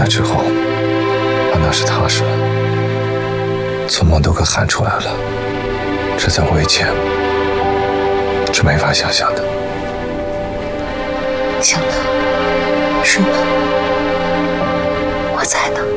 来之后，我那是踏实了，做梦都可喊出来了，这在我以前是没法想象的。 想的是我，我在呢。